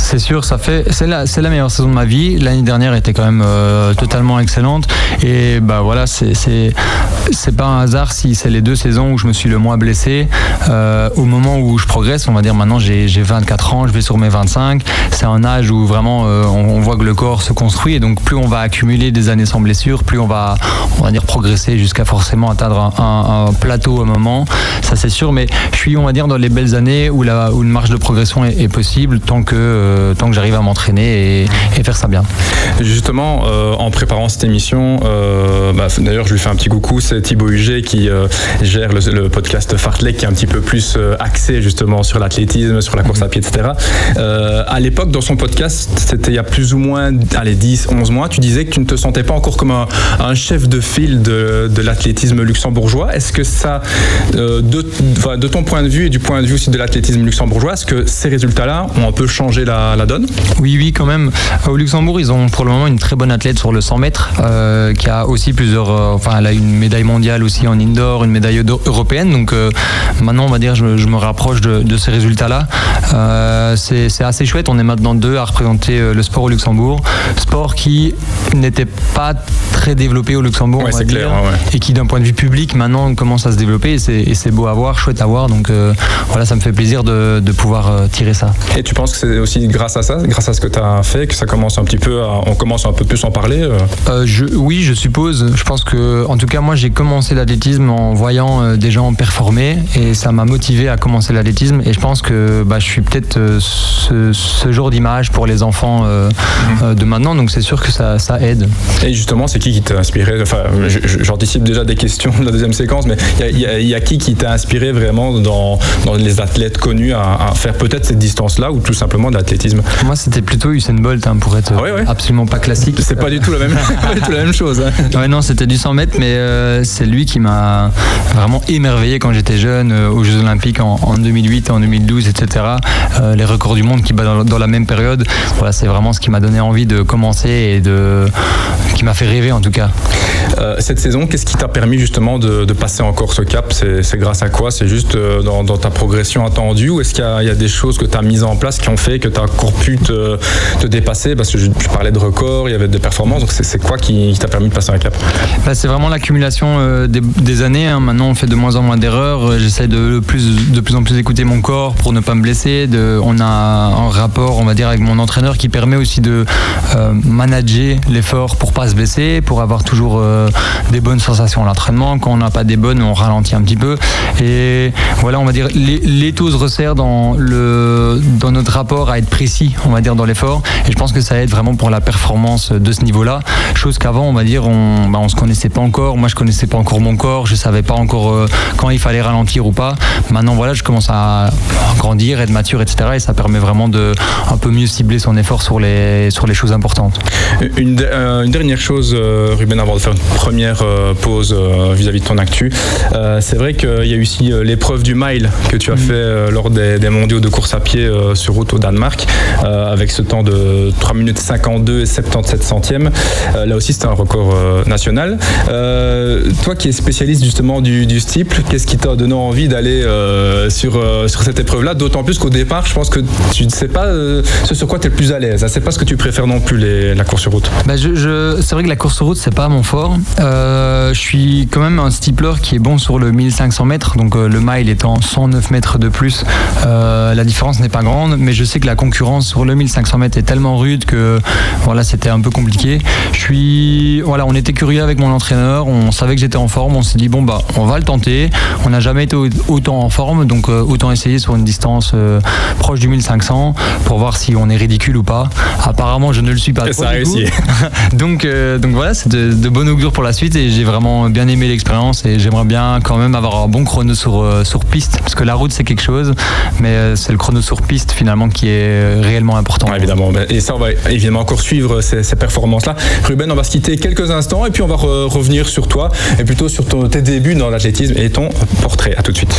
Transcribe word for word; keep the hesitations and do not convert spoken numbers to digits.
c'est sûr, ça fait, c'est la, c'est la meilleure saison de ma vie. L'année dernière était quand même euh, totalement excellente. Et bah voilà, c'est, c'est, c'est pas un hasard si c'est les deux saisons où je me suis le moins blessé. Euh, au moment où je progresse, on va dire maintenant j'ai, j'ai vingt-quatre ans, je vais sur mes vingt-cinq. C'est un âge où vraiment euh, on, on voit que le corps se construit. Et donc plus on va accumuler des années sans blessure, plus on va, on va dire progresser jusqu'à forcément atteindre un, un, un plateau à un moment. Ça c'est sûr, mais je suis, on va dire, dans les belles années où, la, où une marge de progression est, est possible tant que, euh, tant que j'arrive à m'entraîner et, et faire ça bien. Justement, euh, en préparant cette émission, euh, bah, d'ailleurs je lui fais un petit coucou, c'est Thibaut Huget qui euh, gère le, le podcast Fartlek qui est un petit peu plus euh, axé justement sur l'athlétisme, sur la course à pied, et cetera. Euh, à l'époque, dans son podcast, c'était il y a plus ou moins allez, dix, onze mois, tu disais que tu ne te sentais pas encore comme un, un chef de file de, de l'athlétisme luxembourgeois. Est-ce que ça, euh, de, de ton point de vue et du point de vue aussi de l'athlétisme luxembourgeois, est-ce que ces résultats-là ont un peu changé la, la donne ? Oui, oui, quand même. Au Luxembourg, ils ont pour le moment une très bonne athlète sur le cent mètres, euh, qui a aussi plusieurs, euh, enfin, elle a une médaille mondiale aussi en indoor, une médaille européenne. Donc euh, maintenant, on va dire, je, je me rapproche de, de ces résultats-là. Euh, c'est, c'est assez chouette. On est maintenant deux à représenter euh, le sport au Luxembourg, sport qui n'était pas très développé au Luxembourg, ouais, on va c'est dire, clair, ouais. Et qui, d'un point de vue public, maintenant commence à se développer. Et c'est, et c'est beau à voir, chouette à voir. Donc euh, voilà, ça me fait plaisir de, de pouvoir euh, tirer ça. Et tu penses que c'est aussi grâce à ça, grâce à ce que tu as fait, que ça commence un petit peu, à, on commence un peu plus à en parler euh euh, je, Oui, je suppose. Je pense que, en tout cas, moi, j'ai commencé l'athlétisme en voyant euh, des gens performer, et ça m'a motivé à commencer l'athlétisme. Et je pense que bah, je suis peut-être euh, ce, ce genre d'image pour les enfants euh, mmh. euh, de maintenant. Donc c'est sûr que ça, ça aide. Et justement, c'est qui qui t'a inspiré ? Enfin, j'anticipe déjà des questions de la deuxième séquence, mais il y, y, y a qui qui t'a inspiré vraiment dans, dans les athlètes connus à, à faire peut-être cette distance-là, ou tout simplement de l'athlétisme ? Moi, c'était plutôt Usain Bolt, hein, pour être ah ouais, ouais. absolument pas classique. C'est pas du tout la même, pas du tout la même chose. Hein. Ouais, non, c'était du cent mètres, mais euh, c'est lui qui m'a vraiment émerveillé quand j'étais jeune, euh, aux Jeux Olympiques en, en deux mille huit, en deux mille douze, et cetera. Euh, les records du monde qui bat dans, dans la même période. Voilà, c'est vraiment ce qui m'a donné envie de commencer et de, qui m'a fait rêver en tout cas. Euh, cette saison, qu'est-ce qui t'a permis justement de, de passer encore ce cap ? C'est, c'est grâce à quoi ? C'est juste euh, dans, dans ta progression attendue, ou est-ce qu'il y a, il y a des choses que tu as mises en place qui ont fait que tu as encore pu te, te dépasser ? Parce que je, je parlais de records, il y avait des performances, donc c'est, c'est quoi qui, qui t'a permis de passer un cap ? Bah, c'est vraiment l'accumulation euh, des, des années. Hein. Maintenant, on fait de moins en moins d'erreurs. J'essaie de plus, de plus en plus écouter mon corps pour ne pas me blesser. De, on a un rapport, on va dire, avec mon entraîneur qui permet aussi de euh, manager l'effort pour pas se blesser, pour avoir toujours euh, des bonnes sensations à l'entraînement. Quand on n'a pas des bonnes, on ralentit un petit peu. Et voilà, on va dire, les, les taux se resserrent dans, le, dans notre rapport à être précis, on va dire, dans l'effort. Et je pense que ça aide vraiment pour la performance de ce niveau-là. Chose qu'avant, on va dire, on, bah, on se connaissait pas encore. Moi, je connaissais pas encore mon corps. Je savais pas encore euh, quand il fallait ralentir ou pas. Maintenant, voilà, je commence à grandir, être mature, et cetera. Et ça permet vraiment de un peu mieux cibler son effort sur les, sur les choses importantes. Une, euh, une dernière chose, euh, Ruben, avant de faire une première euh, pause euh, vis-à-vis de ton actu. Euh, c'est vrai qu'il y a eu aussi euh, l'épreuve du mile que tu as mmh. fait euh, lors des, des mondiaux de course à pied euh, sur route au Danemark, euh, avec ce temps de trois minutes cinquante-deux et soixante-dix-sept centièmes. Euh, là aussi, c'était un record euh, national. Euh, toi qui es spécialiste justement du, du steeple, qu'est-ce qui t'a donné envie d'aller euh, sur, euh, sur cette épreuve-là ? D'autant plus qu'au départ, je pense que tu ne sais pas euh, ce sur quoi tu es le plus à l'aise. C'est pas ce que tu préfères non plus, les, la course sur route. Bah je, je, c'est vrai que la course sur route, c'est pas mon fort. Euh, je suis quand même un steepler qui est bon sur le mille cinq cents mètres, donc euh, le mile étant cent neuf mètres de plus. Euh, la différence n'est pas grande, mais je sais que la concurrence sur le mille cinq cents mètres est tellement rude que voilà, c'était un peu compliqué. Je suis, voilà, on était curieux avec mon entraîneur, on savait que j'étais en forme, on s'est dit bon bah on va le tenter. On n'a jamais été autant en forme, donc euh, autant essayer sur une distance euh, proche du mille cinq cents pour voir si on est ridicule ou pas. Apparemment, je ne le suis pas. Et ça a réussi. donc, euh, donc voilà, c'est de, de bon augure pour la suite et j'ai vraiment bien aimé l'expérience et j'aimerais bien quand même avoir un bon chrono sur, euh, sur piste parce que la route c'est quelque chose, mais euh, c'est le chrono sur piste finalement qui est réellement important. Ouais, évidemment, et ça on va évidemment encore suivre ces, ces performances-là. Ruben, on va se quitter quelques instants et puis on va re- revenir sur toi et plutôt sur ton, tes débuts dans l'athlétisme et ton portrait. À tout de suite.